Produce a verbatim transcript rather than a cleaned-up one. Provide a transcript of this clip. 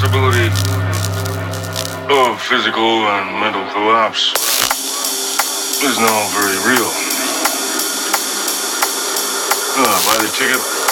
possibility of physical and mental collapse is now very real. Uh, buy the ticket.